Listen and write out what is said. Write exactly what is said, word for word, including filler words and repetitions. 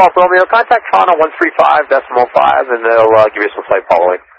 Golf Romeo, contact Toronto one three five decimal five, and they'll uh, give you some flight following.